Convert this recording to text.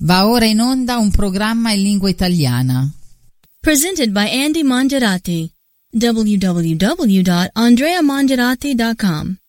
Va ora in onda un programma in lingua italiana. Presented by Andy Mangiarati. www.andreamangiarati.com